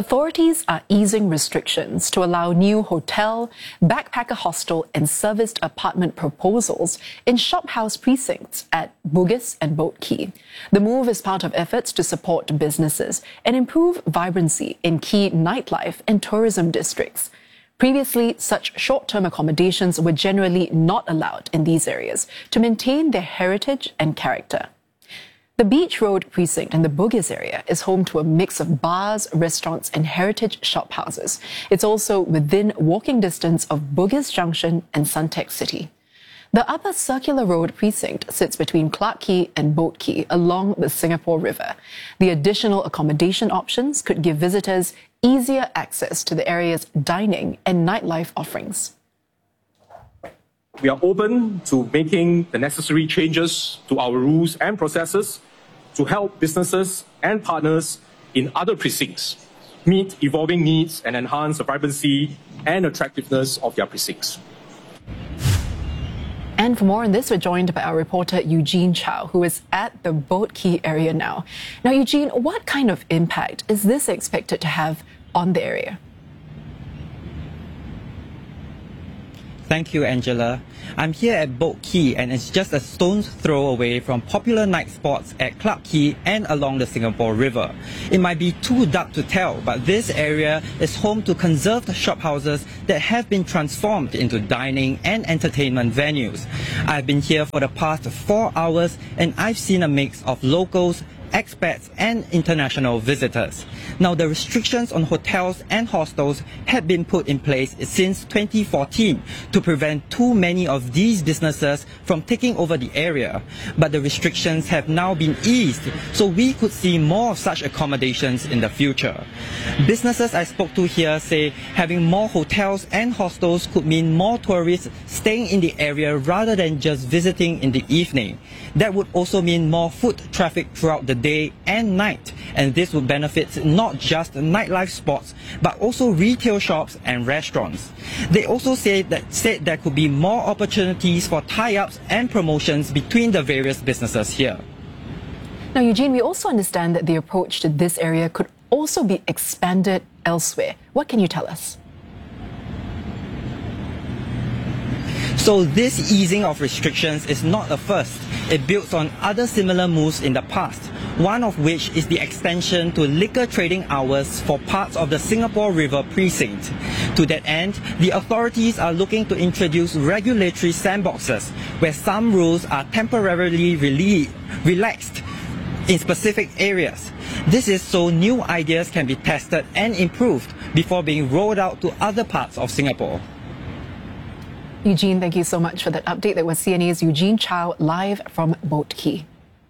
Authorities are easing restrictions to allow new hotel, backpacker hostel and serviced apartment proposals in shophouse precincts at Bugis and Boat Quay. The move is part of efforts to support businesses and improve vibrancy in key nightlife and tourism districts. Previously, such short-term accommodations were generally not allowed in these areas to maintain their heritage and character. The Beach Road precinct in the Bugis area is home to a mix of bars, restaurants and heritage shophouses. It's also within walking distance of Bugis Junction and Suntec City. The Upper Circular Road precinct sits between Clarke Quay and Boat Quay along the Singapore River. The additional accommodation options could give visitors easier access to the area's dining and nightlife offerings. We are open to making the necessary changes to our rules and processes to help businesses and partners in other precincts meet evolving needs and enhance the vibrancy and attractiveness of their precincts. And for more on this, we're joined by our reporter Eugene Chow, who is at the Boat Quay area now. Now, Eugene, what kind of impact is this expected to have on the area? Thank you, Angela. I'm here at Boat Quay and it's just a stone's throw away from popular night spots at Clarke Quay and along the Singapore River. It might be too dark to tell, but this area is home to conserved shophouses that have been transformed into dining and entertainment venues. I've been here for the past 4 hours and I've seen a mix of locals, expats and international visitors. Now, the restrictions on hotels and hostels have been put in place since 2014 to prevent too many of these businesses from taking over the area. But the restrictions have now been eased, so we could see more of such accommodations in the future. Businesses I spoke to here say having more hotels and hostels could mean more tourists staying in the area rather than just visiting in the evening. That would also mean more foot traffic throughout the day and night, and this would benefit not just nightlife spots but also retail shops and restaurants. They also said there could be more opportunities for tie-ups and promotions between the various businesses here. Now, Eugene, we also understand that the approach to this area could also be expanded elsewhere. What can you tell us? So this easing of restrictions is not a first. It builds on other similar moves in the past, one of which is the extension to liquor trading hours for parts of the Singapore River precinct. To that end, the authorities are looking to introduce regulatory sandboxes where some rules are temporarily relaxed in specific areas. This is so new ideas can be tested and improved before being rolled out to other parts of Singapore. Eugene, thank you so much for that update. That was CNA's Eugene Chow live from Boat Quay.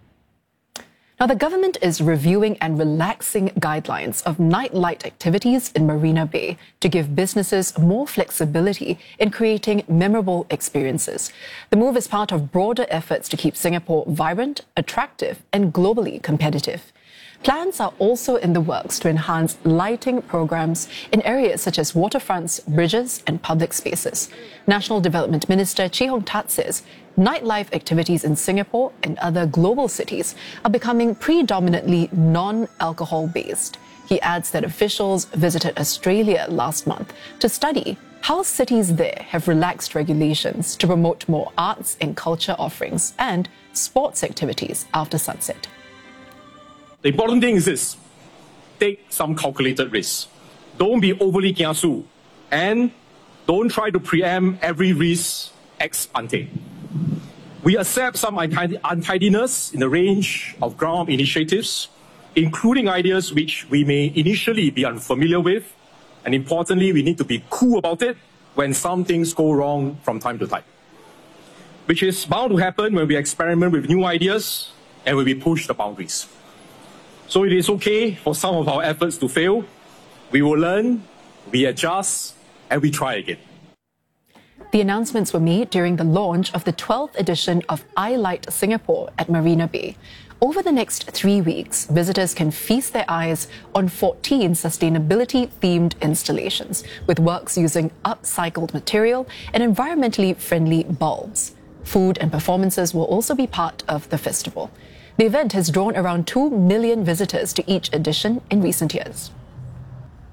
Now, the government is reviewing and relaxing guidelines of nightlight activities in Marina Bay to give businesses more flexibility in creating memorable experiences. The move is part of broader efforts to keep Singapore vibrant, attractive and globally competitive. Plans are also in the works to enhance lighting programs in areas such as waterfronts, bridges and public spaces. National Development Minister Chee Hong Tat says nightlife activities in Singapore and other global cities are becoming predominantly non-alcohol based. He adds that officials visited Australia last month to study how cities there have relaxed regulations to promote more arts and culture offerings and sports activities after sunset. The important thing is this: take some calculated risks. Don't be overly kiasu, and don't try to preempt every risk ex ante. We accept some untidiness in the range of ground initiatives, including ideas which we may initially be unfamiliar with, and importantly, we need to be cool about it when some things go wrong from time to time, which is bound to happen when we experiment with new ideas and when we push the boundaries. So it is okay for some of our efforts to fail. We will learn, we adjust, and we try again. The announcements were made during the launch of the 12th edition of iLight Singapore at Marina Bay. Over the next 3 weeks, visitors can feast their eyes on 14 sustainability-themed installations, with works using upcycled material and environmentally friendly bulbs. Food and performances will also be part of the festival. The event has drawn around 2 million visitors to each edition in recent years.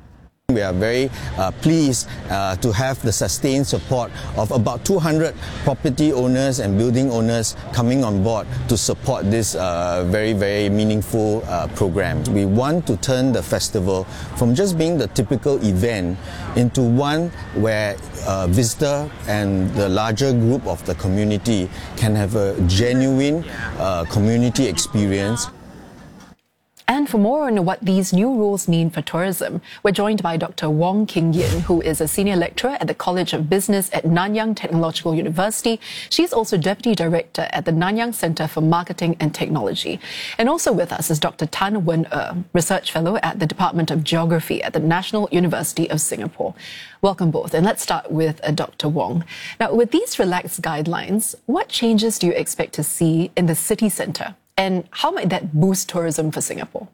We are very pleased to have the sustained support of about 200 property owners and building owners coming on board to support this very, very meaningful program. We want to turn the festival from just being the typical event into one where visitor and the larger group of the community can have a genuine community experience. And for more on what these new rules mean for tourism, we're joined by Dr. Wong King Yin, who is a senior lecturer at the College of Business at Nanyang Technological University. She's also Deputy Director at the Nanyang Center for Marketing and Technology. And also with us is Dr. Tan Wen Research Fellow at the Department of Geography at the National University of Singapore. Welcome both. And let's start with Dr. Wong. Now, with these relaxed guidelines, what changes do you expect to see in the city centre? And how might that boost tourism for Singapore?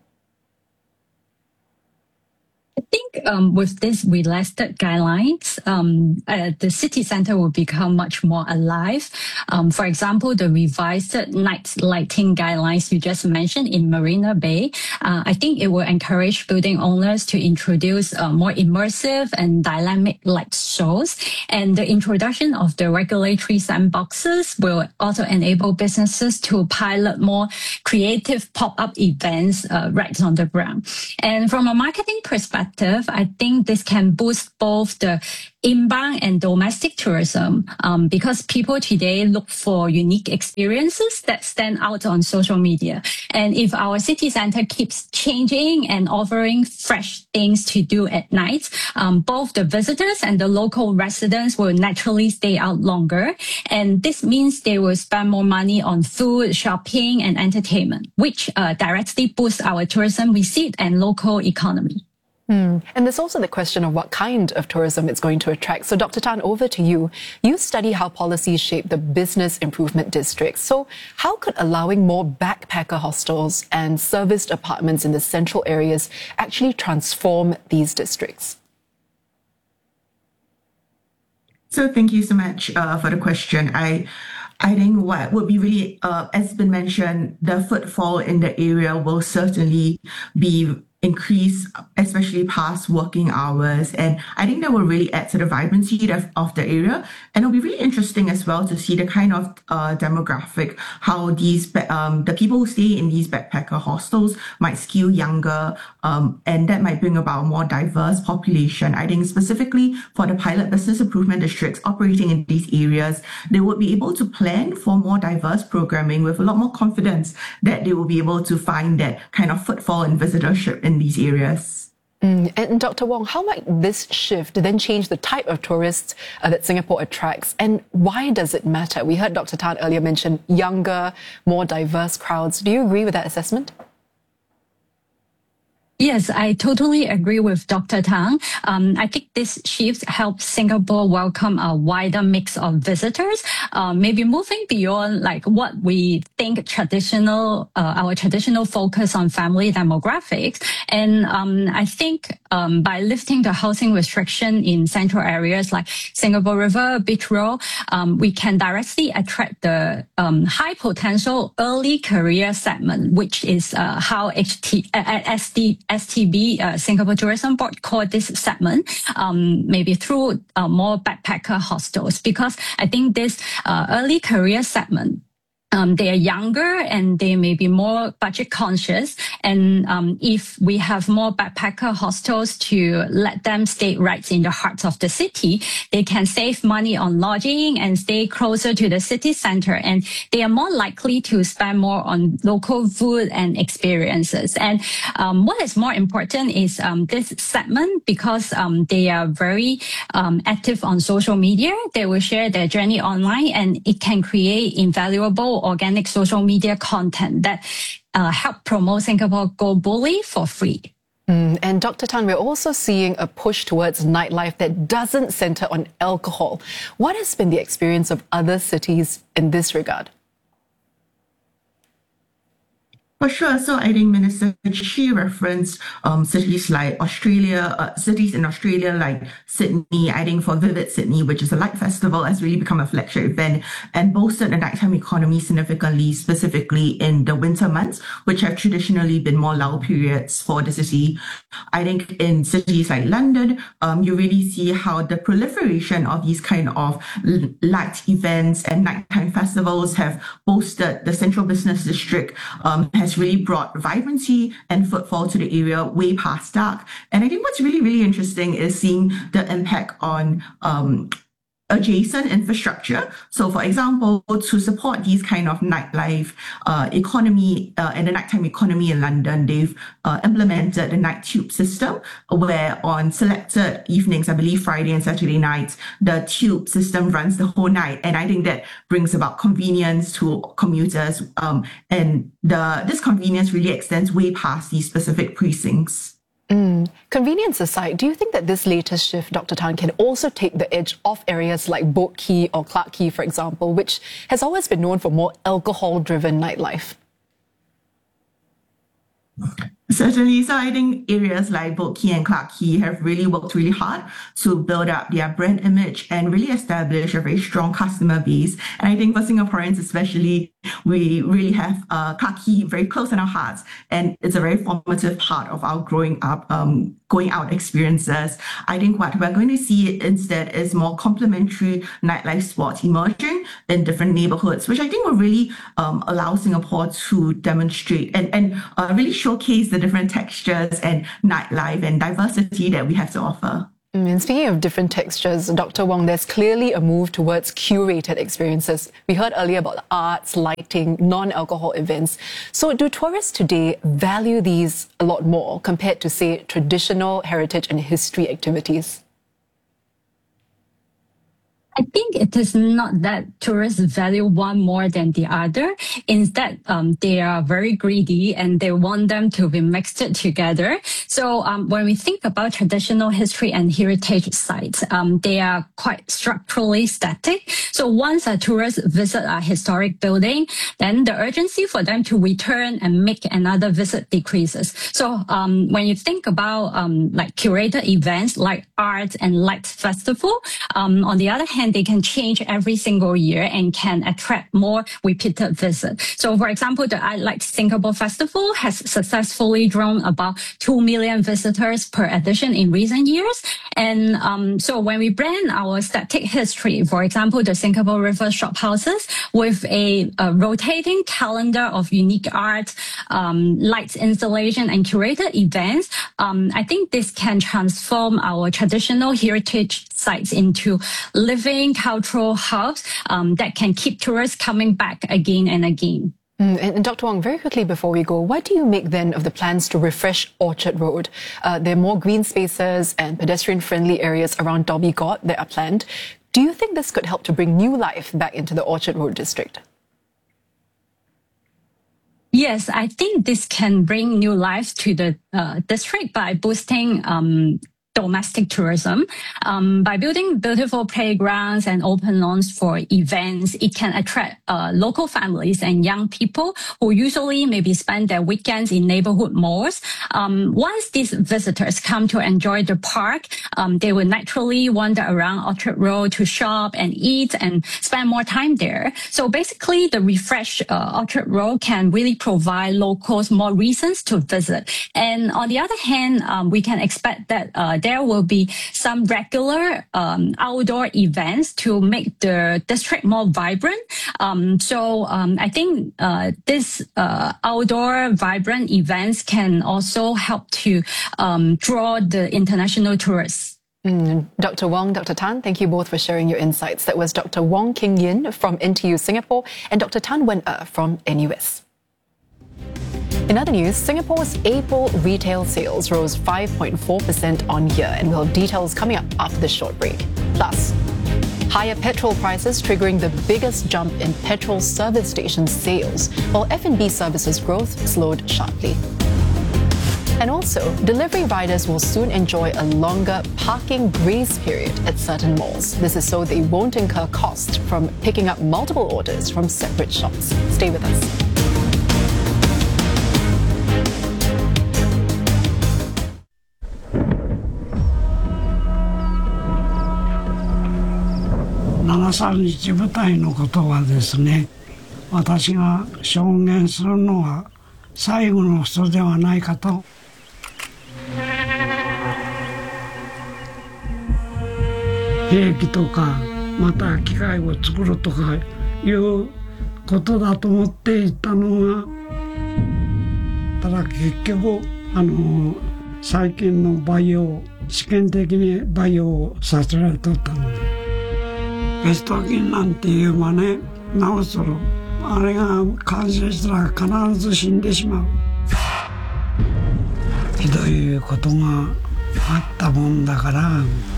I think with these relaxed guidelines, the city centre will become much more alive. For example, the revised night lighting guidelines you just mentioned in Marina Bay, I think it will encourage building owners to introduce more immersive and dynamic light shows. And the introduction of the regulatory sandboxes will also enable businesses to pilot more creative pop-up events right on the ground. And from a marketing perspective, I think this can boost both the inbound and domestic tourism because people today look for unique experiences that stand out on social media. And if our city centre keeps changing and offering fresh things to do at night, both the visitors and the local residents will naturally stay out longer. And this means they will spend more money on food, shopping, and entertainment, which directly boosts our tourism receipt and local economy. And there's also the question of what kind of tourism it's going to attract. So Dr. Tan, over to you. You study how policies shape the business improvement districts. So how could allowing more backpacker hostels and serviced apartments in the central areas actually transform these districts? So thank you so much for the question. I think what would be really, as been mentioned, the footfall in the area will certainly be increase, especially past working hours. And I think that will really add to the vibrancy of the area. And it'll be really interesting as well to see the kind of demographic, how these the people who stay in these backpacker hostels might skew younger, and that might bring about a more diverse population. I think specifically for the pilot business improvement districts operating in these areas, they would be able to plan for more diverse programming with a lot more confidence that they will be able to find that kind of footfall and visitorship in these areas. And Dr. Wong, how might this shift then change the type of tourists that Singapore attracts, and why does it matter? We heard Dr. Tan earlier mention younger, more diverse crowds. Do you agree with that assessment? Yes, I totally agree with Dr. Tang. I think this shift helps Singapore welcome a wider mix of visitors, maybe moving beyond like what we think our traditional focus on family demographics. And I think by lifting the housing restriction in central areas like Singapore River, Beach Road, we can directly attract the high potential early career segment, which is how STB, Singapore Tourism Board, call this segment, maybe through more backpacker hostels, because I think this early career segment, they are younger and they may be more budget conscious. And if we have more backpacker hostels to let them stay right in the heart of the city, they can save money on lodging and stay closer to the city center. And they are more likely to spend more on local food and experiences. And what is more important is this segment, because they are very active on social media. They will share their journey online, and it can create invaluable organic social media content that help promote Singapore globally for free. And Dr. Tan, we're also seeing a push towards nightlife that doesn't center on alcohol. What has been the experience of other cities in this regard? For sure. So I think Minister Xi referenced cities like cities in Australia like Sydney. I think for Vivid Sydney, which is a light festival, has really become a flagship event and boosted the nighttime economy significantly, specifically in the winter months, which have traditionally been more lull periods for the city. I think in cities like London, you really see how the proliferation of these kind of light events and nighttime festivals have boosted the central business district, has really brought vibrancy and footfall to the area way past dark. And I think what's really, really interesting is seeing the impact on adjacent infrastructure. So for example, to support these kind of nightlife economy and the nighttime economy in London, they've implemented the night tube system where on selected evenings, I believe Friday and Saturday nights, the tube system runs the whole night. And I think that brings about convenience to commuters. And this convenience really extends way past these specific precincts. Convenience aside, do you think that this latest shift, Dr. Tan, can also take the edge off areas like Boat Quay or Clarke Quay, for example, which has always been known for more alcohol-driven nightlife? Certainly. So I think areas like Boat Quay and Clarke Quay have really worked really hard to build up their brand image and really establish a very strong customer base. And I think for Singaporeans especially, we really have Clarke Quay very close in our hearts. And it's a very formative part of our growing up, going out experiences. I think what we're going to see instead is more complementary nightlife spots emerging in different neighborhoods, which I think will really allow Singapore to demonstrate and really showcase the different textures and nightlife and diversity that we have to offer. And speaking of different textures, Dr. Wong, there's clearly a move towards curated experiences. We heard earlier about the arts, lighting, non-alcohol events. So do tourists today value these a lot more compared to, say, traditional heritage and history activities? I think it is not that tourists value one more than the other. Instead, they are very greedy and they want them to be mixed together. So when we think about traditional history and heritage sites, they are quite structurally static. So once a tourist visits a historic building, then the urgency for them to return and make another visit decreases. So when you think about like curated events like art and light festival, on the other hand, they can change every single year and can attract more repeated visits. So, for example, the I Like Singapore Festival has successfully drawn about 2 million visitors per edition in recent years. And so when we blend our static history, for example, the Singapore River shophouses, with a rotating calendar of unique art, lights installation, and curated events, I think this can transform our traditional heritage sites into living cultural hubs that can keep tourists coming back again and again. And Dr. Wong, very quickly before we go, what do you make then of the plans to refresh Orchard Road? There are more green spaces and pedestrian-friendly areas around Dhoby Ghaut that are planned. Do you think this could help to bring new life back into the Orchard Road district? Yes, I think this can bring new life to the district by boosting domestic tourism. By building beautiful playgrounds and open lawns for events, it can attract local families and young people who usually maybe spend their weekends in neighborhood malls. Once these visitors come to enjoy the park, they will naturally wander around Orchard Road to shop and eat and spend more time there. So basically, the refreshed Orchard Road can really provide locals more reasons to visit. And on the other hand, we can expect that there will be some regular outdoor events to make the district more vibrant. So I think this outdoor vibrant events can also help to draw the international tourists. Dr. Wong, Dr. Tan, thank you both for sharing your insights. That was Dr. Wong King Yin from NTU Singapore and Dr. Tan Wen from NUS. In other news, Singapore's April retail sales rose 5.4% on year, and we'll have details coming up after this short break. Plus, higher petrol prices triggering the biggest jump in petrol service station sales, while F&B services growth slowed sharply. And also, delivery riders will soon enjoy a longer parking grace period at certain malls. This is so they won't incur cost from picking up multiple orders from separate shops. Stay with us. 朝日舞台のことはですね、私が証言するのは最後の人ではないかと。兵器とかまた機械を作るとかいうことだと思っていたのが、ただ結局最近の培養、試験的に培養させられとったので、ペスト菌なんていうばね、治するあれが感染したら必ず死んでしまう。ひどいことがあったもんだから。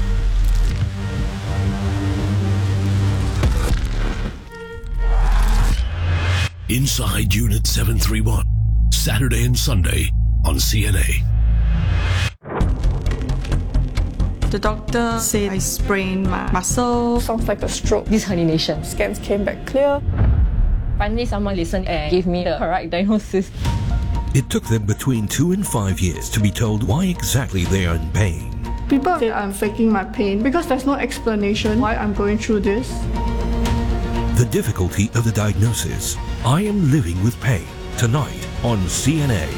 Inside Unit 731, Saturday and Sunday on CNA. The doctor said I sprained my muscle. Sounds like a stroke. This herniation. Scans came back clear. Finally, someone listened and gave me the correct diagnosis. It took them between 2 and 5 years to be told why exactly they are in pain. People say I'm faking my pain because there's no explanation why I'm going through this. The difficulty of the diagnosis. I am living with pain. Tonight on CNA.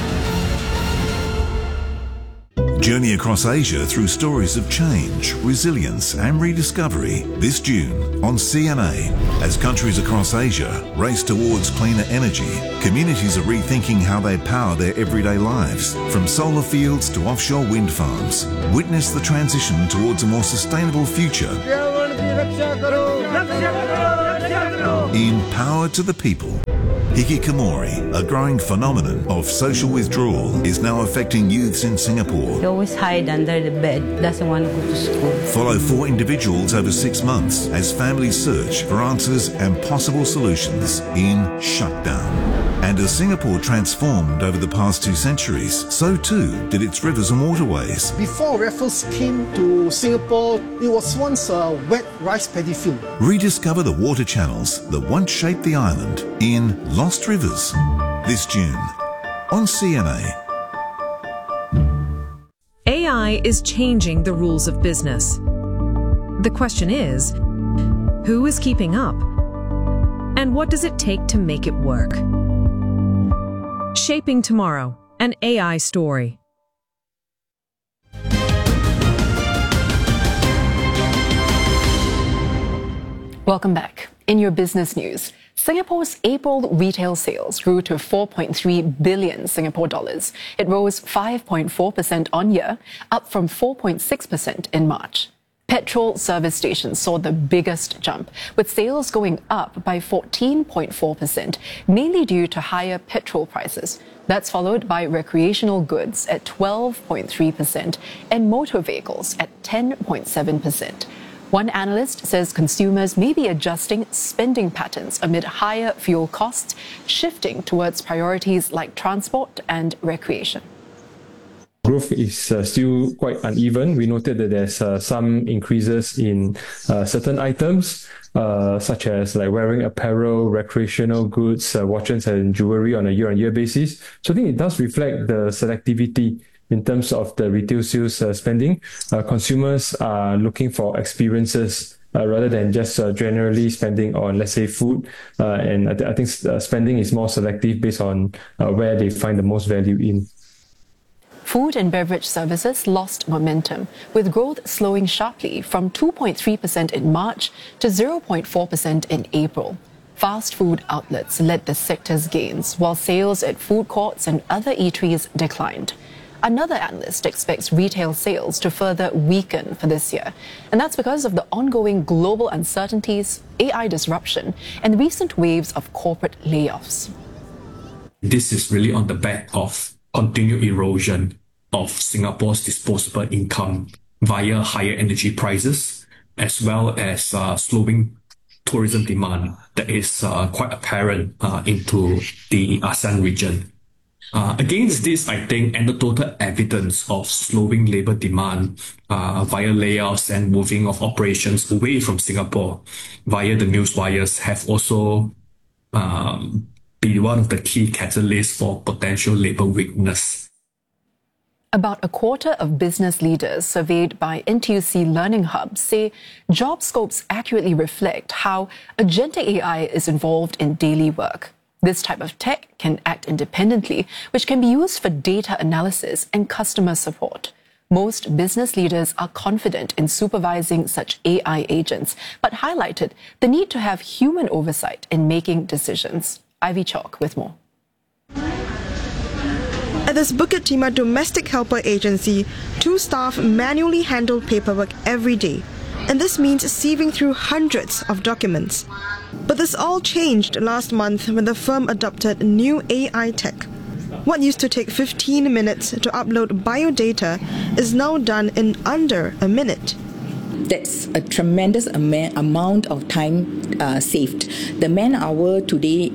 Journey across Asia through stories of change, resilience and rediscovery this June on CNA. As countries across Asia race towards cleaner energy, communities are rethinking how they power their everyday lives. From solar fields to offshore wind farms, witness the transition towards a more sustainable future. In Power to the People. Hikikomori, a growing phenomenon of social withdrawal, is now affecting youths in Singapore. He always hide under the bed, doesn't want to go to school. Follow 4 individuals over 6 months as families search for answers and possible solutions in Shutdown. And as Singapore transformed over the past 2 centuries, so too did its rivers and waterways. Before Raffles came to Singapore, it was once a wet rice paddy field. Rediscover the water channels that once shaped the island in Lost Rivers this June on CNA. AI is changing the rules of business. The question is, who is keeping up? And what does it take to make it work? Shaping Tomorrow, an AI story. Welcome back. In your business news, Singapore's April retail sales grew to 4.3 billion Singapore dollars. It rose 5.4% on year, up from 4.6% in March. Petrol service stations saw the biggest jump, with sales going up by 14.4%, mainly due to higher petrol prices. That's followed by recreational goods at 12.3% and motor vehicles at 10.7%. One analyst says consumers may be adjusting spending patterns amid higher fuel costs, shifting towards priorities like transport and recreation. Growth is still quite uneven. We noted that there's some increases in certain items, such as like wearing apparel, recreational goods, watches and jewelry on a year-on-year basis. So I think it does reflect the selectivity in terms of the retail sales spending. Consumers are looking for experiences rather than just generally spending on, let's say, food. And I think spending is more selective based on where they find the most value in. Food and beverage services lost momentum, with growth slowing sharply from 2.3% in March to 0.4% in April. Fast food outlets led the sector's gains, while sales at food courts and other eateries declined. Another analyst expects retail sales to further weaken for this year, and that's because of the ongoing global uncertainties, AI disruption, and recent waves of corporate layoffs. This is really on the back of continued erosion of Singapore's disposable income via higher energy prices, as well as slowing tourism demand that is quite apparent into the ASEAN region. Against this, I think anecdotal evidence of slowing labour demand via layoffs and moving of operations away from Singapore via the news wires have also been one of the key catalysts for potential labour weakness. About a quarter of business leaders surveyed by NTUC Learning Hub say job scopes accurately reflect how agentic AI is involved in daily work. This type of tech can act independently, which can be used for data analysis and customer support. Most business leaders are confident in supervising such AI agents, but highlighted the need to have human oversight in making decisions. Ivy Chalk with more. At this Bukit Timah domestic helper agency, 2 staff manually handle paperwork every day, and this means sieving through hundreds of documents. But this all changed last month when the firm adopted new AI tech. What used to take 15 minutes to upload biodata is now done in under a minute. That's a tremendous amount of time saved. The man hour today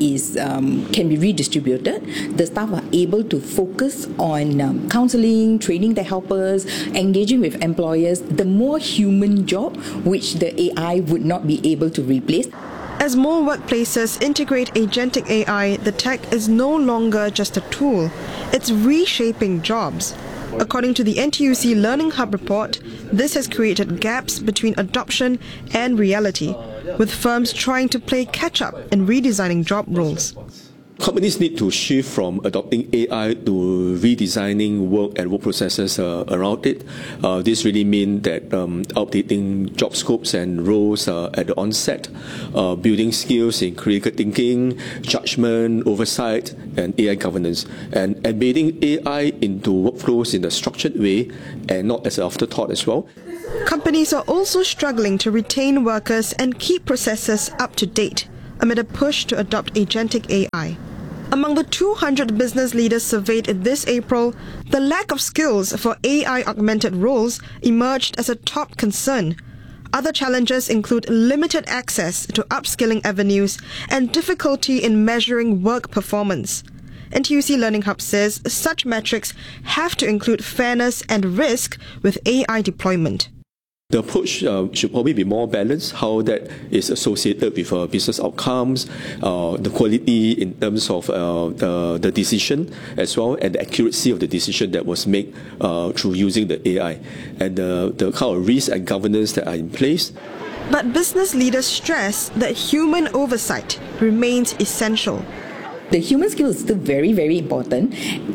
can be redistributed. The staff are able to focus on counseling, training the helpers, engaging with employers, the more human job which the AI would not be able to replace. As more workplaces integrate agentic AI, the tech is no longer just a tool. It's reshaping jobs. According to the NTUC Learning Hub report, this has created gaps between adoption and reality, with firms trying to play catch-up in redesigning job roles. Companies need to shift from adopting AI to redesigning work and work processes around it. This really means that updating job scopes and roles at the onset, building skills in critical thinking, judgment, oversight, and AI governance, and embedding AI into workflows in a structured way and not as an afterthought as well. Companies are also struggling to retain workers and keep processes up to date amid a push to adopt agentic AI. Among the 200 business leaders surveyed this April, the lack of skills for AI-augmented roles emerged as a top concern. Other challenges include limited access to upskilling avenues and difficulty in measuring work performance. NTUC Learning Hub says such metrics have to include fairness and risk with AI deployment. The approach should probably be more balanced, how that is associated with business outcomes, the quality in terms of the decision as well, and the accuracy of the decision that was made through using the AI, and the kind of risk and governance that are in place. But business leaders stress that human oversight remains essential. The human skill is still very, very important.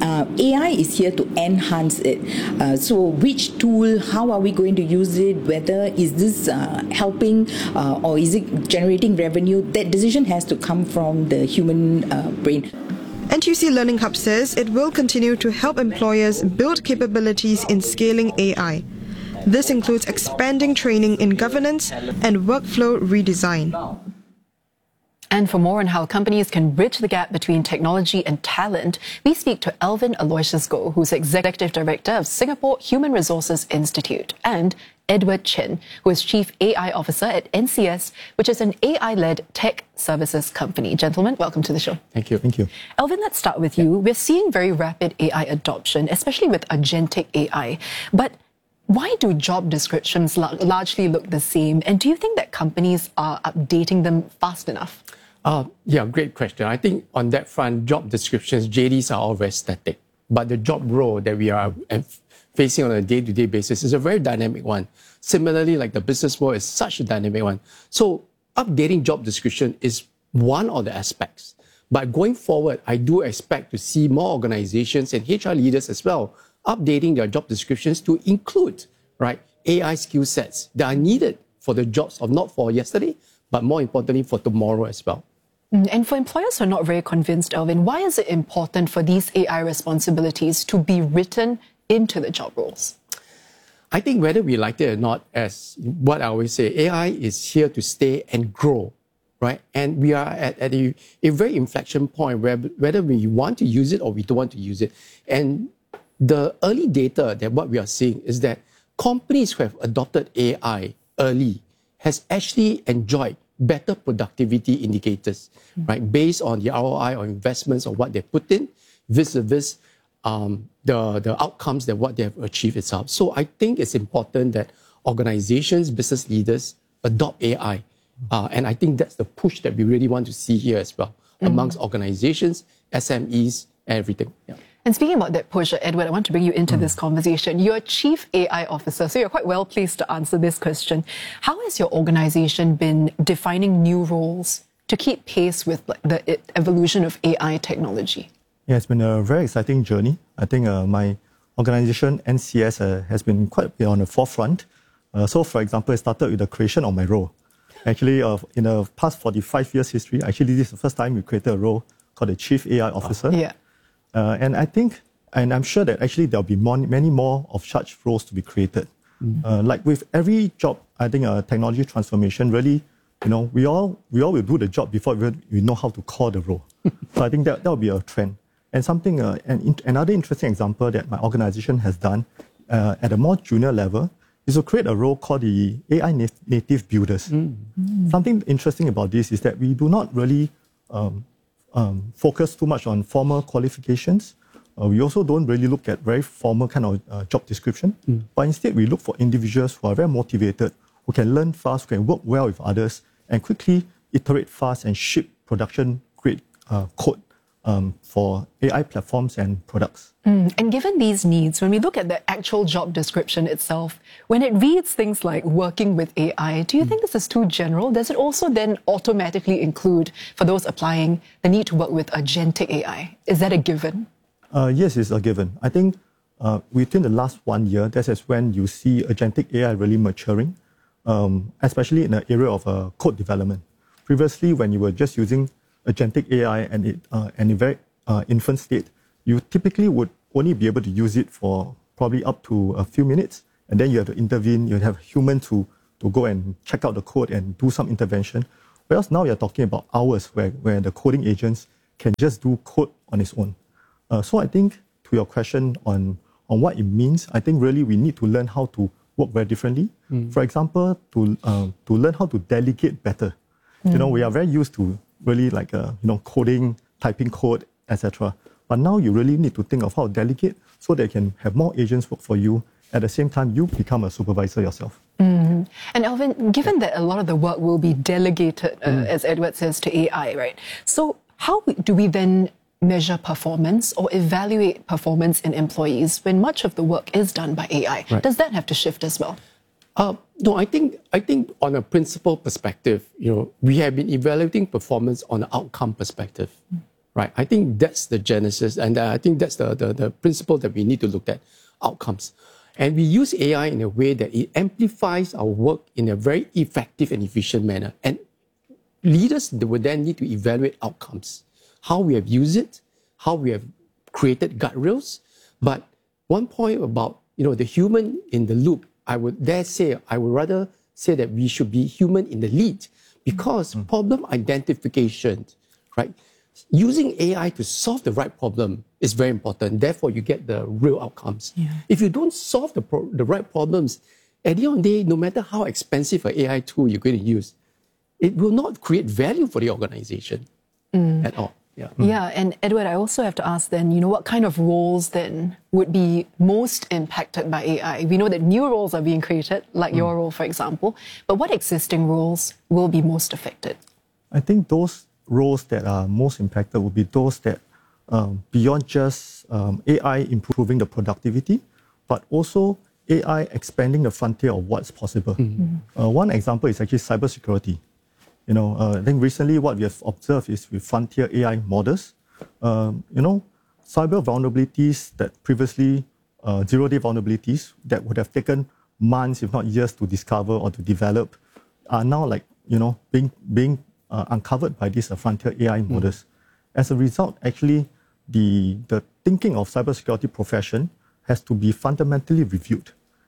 AI is here to enhance it. So which tool, how are we going to use it, whether is this helping or is it generating revenue, that decision has to come from the human brain. NTUC Learning Hub says it will continue to help employers build capabilities in scaling AI. This includes expanding training in governance and workflow redesign. And for more on how companies can bridge the gap between technology and talent, we speak to Elvin Aloysius Goh, who's Executive Director of Singapore Human Resources Institute, and Edward Chin, who is Chief AI Officer at NCS, which is an AI-led tech services company. Gentlemen, welcome to the show. Thank you. Thank you. Elvin, let's start with you. We're seeing very rapid AI adoption, especially with agentic AI. But why do job descriptions largely look the same? And do you think that companies are updating them fast enough? Yeah, great question. I think on that front, job descriptions, JDs are all very static. But the job role that we are facing on a day-to-day basis is a very dynamic one. Similarly, like the business world is such a dynamic one. So updating job description is one of the aspects. But going forward, I do expect to see more organizations and HR leaders as well updating their job descriptions to include, right, AI skill sets that are needed for the jobs of not for yesterday, but more importantly for tomorrow as well. And for employers who are not very convinced, Elvin, why is it important for these AI responsibilities to be written into the job roles? I think whether we like it or not, as what I always say, AI is here to stay and grow, right? And we are at a very inflection point where whether we want to use it or we don't want to use it. And the early data that what we are seeing is that companies who have adopted AI early has actually enjoyed better productivity indicators, right? Based on the ROI or investments or what they put in, vis-a-vis the outcomes that what they have achieved itself. So I think it's important that organizations, business leaders adopt AI. And I think that's the push that we really want to see here as well, amongst organizations, SMEs, everything. Yeah. And speaking about that push, Edward, I want to bring you into this conversation. You're Chief AI Officer, so you're quite well placed to answer this question. How has your organization been defining new roles to keep pace with the evolution of AI technology? Yeah, it's been a very exciting journey. I think my organization, NCS, has been quite on the forefront. So, for example, it started with the creation of my role. Actually, in the past 45 years history, actually, this is the first time we created a role called the Chief AI Officer. Yeah. And I think, and I'm sure that actually there'll be many more of such roles to be created. Like with every job, I think technology transformation really, we all will do the job before we know how to call the role. So I think that will be a trend. And something, another interesting example that my organization has done at a more junior level is to create a role called the AI native builders. Something interesting about this is that we do not really focus too much on formal qualifications. We also don't really look at very formal kind of job description, but instead we look for individuals who are very motivated, who can learn fast, who can work well with others, and quickly iterate fast and ship production-grade code for AI platforms and products. And given these needs, when we look at the actual job description itself, when it reads things like working with AI, do you think this is too general? Does it also then automatically include, for those applying, the need to work with agentic AI? Is that a given? Yes, it's a given. I think within the last 1 year, that is when you see agentic AI really maturing, especially in the area of code development. Previously, when you were just using agentic AI and in very infant state, you typically would only be able to use it for probably up to a few minutes, and then you have to intervene, you have human to go and check out the code and do some intervention. Whereas now you're talking about hours where the coding agents can just do code on its own. So I think to your question on what it means, I think really we need to learn how to work very differently. For example, to learn how to delegate better. We are very used to really like coding, typing code, etc. But now you really need to think of how to delegate so that you can have more agents work for you. At the same time, you become a supervisor yourself. And Alvin, given that a lot of the work will be delegated, as Edward says, to AI, right? So how do we then measure performance or evaluate performance in employees when much of the work is done by AI? Right. Does that have to shift as well? No, I think on a principle perspective, we have been evaluating performance on an outcome perspective, right? I think that's the genesis, and I think that's the principle that we need to look at, outcomes. And we use AI in a way that it amplifies our work in a very effective and efficient manner. And leaders would then need to evaluate outcomes, how we have used it, how we have created guardrails. But one point about the human in the loop, I would rather say that we should be human in the lead, because problem identification, right? Using AI to solve the right problem is very important. Therefore, you get the real outcomes. Yeah. If you don't solve the right problems, at the end of the day, no matter how expensive an AI tool you're going to use, it will not create value for the organization at all. Yeah. Yeah, and Edward, I also have to ask then, what kind of roles then would be most impacted by AI? We know that new roles are being created, like your role, for example, but what existing roles will be most affected? I think those roles that are most impacted will be those that, beyond just AI improving the productivity, but also AI expanding the frontier of what's possible. One example is actually cybersecurity. I think recently what we have observed is with frontier AI models, cyber vulnerabilities that previously, zero-day vulnerabilities that would have taken months, if not years, to discover or to develop, are now being uncovered by these frontier AI models. As a result, actually, the thinking of cybersecurity profession has to be fundamentally reviewed.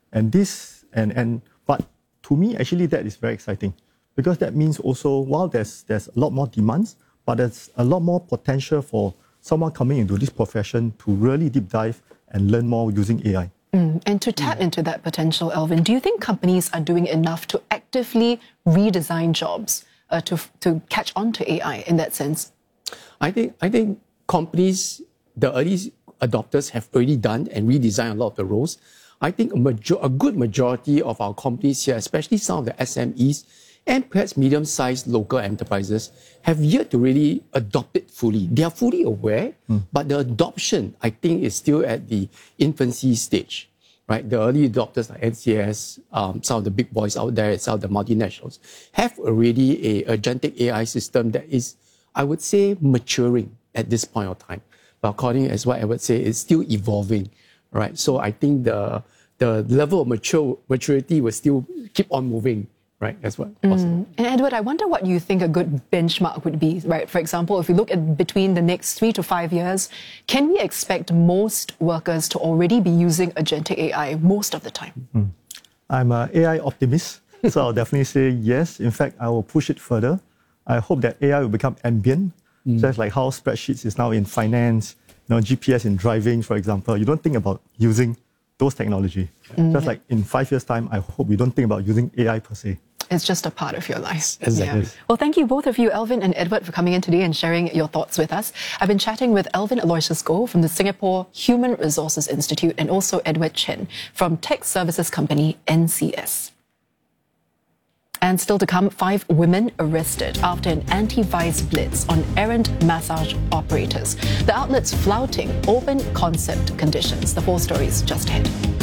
But to me, actually, that is very exciting. Because that means also, while there's a lot more demands, but there's a lot more potential for someone coming into this profession to really deep dive and learn more using AI. And to tap into that potential, Alvin, do you think companies are doing enough to actively redesign jobs to catch on to AI in that sense? I think companies, the early adopters, have already done and redesigned a lot of the roles. I think a good majority of our companies here, especially some of the SMEs, and perhaps medium-sized local enterprises have yet to really adopt it fully. They are fully aware, but the adoption, I think, is still at the infancy stage. Right, the early adopters like NCS, some of the big boys out there, some of the multinationals, have already a agentic AI system that is, I would say, maturing at this point of time. But according as what I would say, it's still evolving, right? So I think the level of maturity will still keep on moving. Right, that's what possible. And Edward, I wonder what you think a good benchmark would be, right? For example, if we look at between the next 3 to 5 years, can we expect most workers to already be using agentic AI most of the time? I'm an AI optimist, so I'll definitely say yes. In fact, I will push it further. I hope that AI will become ambient, just like how spreadsheets is now in finance, GPS in driving, for example. You don't think about using those technology. Just like in 5 years' time, I hope we don't think about using AI per se. It's just a part of your life. Exactly. Yeah. Well, thank you both of you, Elvin and Edward, for coming in today and sharing your thoughts with us. I've been chatting with Elvin Aloysius Goh from the Singapore Human Resources Institute and also Edward Chen from tech services company NCS. And still to come, 5 women arrested after an anti-vice blitz on errant massage operators. The outlets flouting open concept conditions. The full stories just ahead.